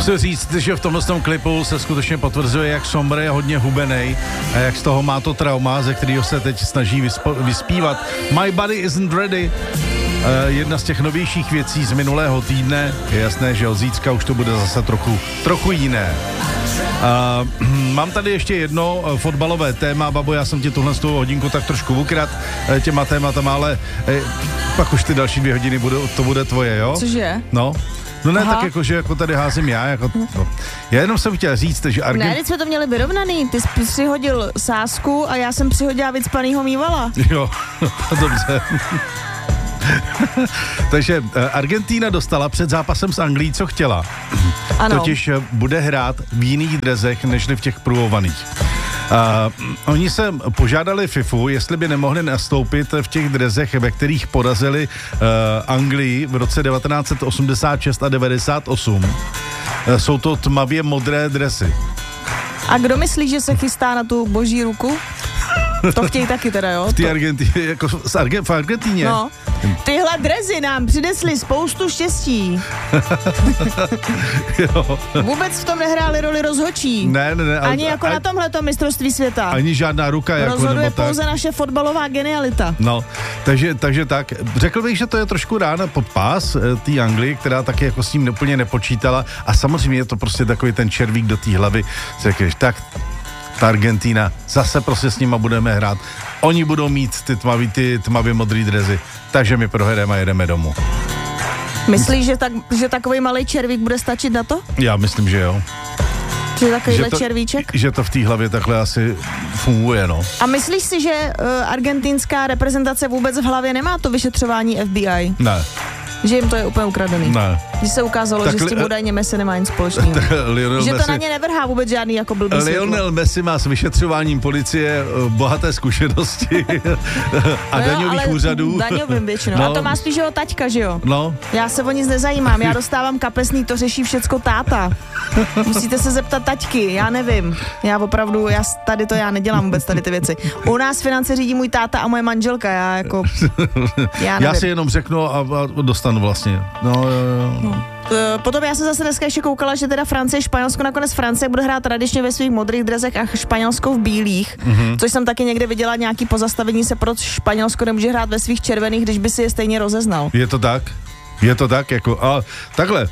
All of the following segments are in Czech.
Musím říct, že v tomhle klipu se skutečně potvrzuje, jak Sommer je hodně hubenej a jak z toho má to trauma, ze kterého se teď snaží vyspívat. My body isn't ready. Jedna z těch novějších věcí z minulého týdne. Je jasné, že od zítřka už to bude zase trochu jiné. Mám tady ještě jedno fotbalové téma, babo, já jsem ti tuhle hodinku tak trošku ukradl těma tématama, ale pak už ty další 2 hodiny to bude tvoje, jo? Cože? No ne, aha. Tak jako, že jako tady házím já, jako no. Já jenom jsem chtěl říct, že Ne, teď jsme to měli vyrovnaný, ty jsi přihodil sázku a já jsem přihodila vycpanýho mývala. Jo, dobře. Takže Argentína dostala před zápasem s Anglií, co chtěla. Ano. Totiž bude hrát v jiných drezech, nežli v těch průhovaných. Oni se požádali FIFU, jestli by nemohli nastoupit v těch drezech, ve kterých porazili Anglii v roce 1986 a 98. Jsou to tmavě modré dresy. A kdo myslí, že se chystá na tu boží ruku? To chtějí taky teda, jo? V té Argentíně, jako v Argentíně? No. Tyhle drezy nám přinesly spoustu štěstí. Jo. Vůbec v tom nehráli roli rozhodčí. Ne. Ani jako na tomhletom mistrovství světa. Ani žádná ruka. Rozhoduje jako, pouze naše fotbalová genialita. No, takže tak. Řekl bych, že to je trošku rána pod pás té Anglii, která taky jako s tím úplně nepočítala. A samozřejmě je to prostě takový ten červík do té hlavy. Řekneš, tak ta Argentína, zase prostě s nima budeme hrát. Oni budou mít ty tmavě modrý drezy, takže my prohrajeme a jedeme domů. Myslíš, že takový malý červík bude stačit na to? Já myslím, že jo. Že takovýhle červíček? Že to v té hlavě takhle asi funguje, no. A myslíš si, že argentinská reprezentace vůbec v hlavě nemá to vyšetřování FBI? Ne. Že jim to je úplně ukradený. Ne. Že se ukázalo, že s tím údajně Messi nemá nic společného. Že to na ně nevrhá vůbec žádný jako blbý světlo. Lionel Messi má s vyšetřováním policie bohaté zkušenosti a no daňových úřadů. Daňovým většinou. No. A to má spíš jeho taťka, že jo? No. Já se o nic nezajímám, já dostávám kapesný, to řeší všecko táta. Musíte se zeptat taťky, já nevím. Já nedělám vůbec tady ty věci. U nás finance řídí můj táta a moje manželka, já nevím. Já si jenom řeknu a dostanu vlastně. No. Potom já jsem zase dneska ještě koukala, že teda Francie, Španělsko, nakonec Francie bude hrát tradičně ve svých modrých drezech a Španělsko v bílých, což jsem taky někde viděla nějaký pozastavení se, proč Španělsko nemůže hrát ve svých červených, když by si je stejně rozeznal. Je to tak, jako a takhle.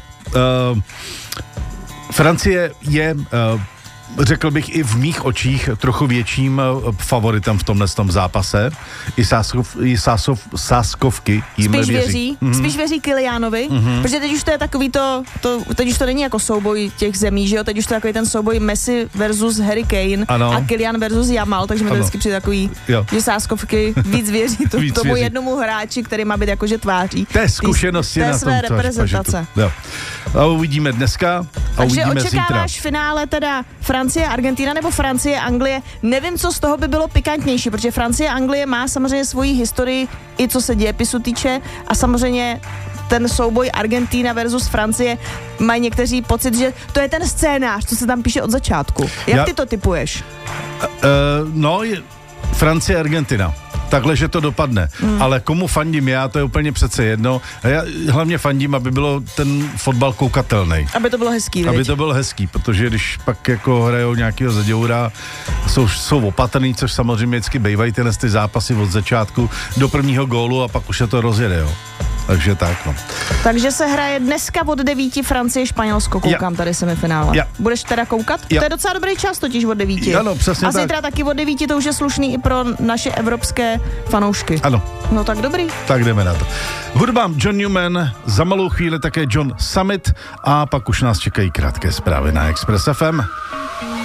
Francie je řekl bych i v mých očích trochu větším favoritem v tomhle zápase. I sáskovky jim věří. Spíš věří Kylianovi, protože teď už to je takový teď už to není jako souboj těch zemí, že jo? Teď už to je takový ten souboj Messi versus Harry Kane a Kylian versus Jamal, takže mi to vždycky přijde takový, že sáskovky víc věří tomu jednomu hráči, který má být jakože tváří. Té zkušenosti na své reprezentace. A uvidíme dneska a takže uvidíme zítra. očekáváš finále teda Francie, Argentina nebo Francie, Anglie? Nevím, co z toho by bylo pikantnější, protože Francie, Anglie má samozřejmě svoji historii, i co se dějepisu týče, a samozřejmě ten souboj Argentina versus Francie mají někteří pocit, že to je ten scénář, co se tam píše od začátku. Jak ty to tipuješ? Francie, Argentina. Takhle, že to dopadne. Ale komu fandím já, to je úplně přece jedno. A já hlavně fandím, aby bylo ten fotbal koukatelný. Aby to bylo hezký, Aby to bylo hezký, protože když pak jako hrajou nějakého zaděura, jsou opatrný, což samozřejmě vždycky bývají ty zápasy od začátku do prvního gólu a pak už se to rozjede, jo. Takže tak, no. Takže se hraje dneska od 9 Francie, Španělsko, koukám tady semifinále. Budeš teda koukat? Ja. To je docela dobrý čas totiž od 9. Ano, přesně a zítra taky od 9, to už je slušný i pro naše evropské fanoušky. Ano. No tak dobrý. Tak jdeme na to. Hudba John Newman, za malou chvíli také John Summit a pak už nás čekají krátké zprávy na Express FM.